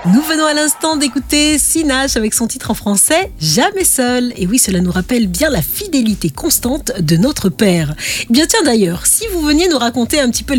Nous venons à l'instant d'écouter Sinach avec son titre en français « Jamais seul ». Et oui, cela nous rappelle bien la fidélité constante de notre Père. Eh bien tiens d'ailleurs, si vous veniez nous raconter un petit peu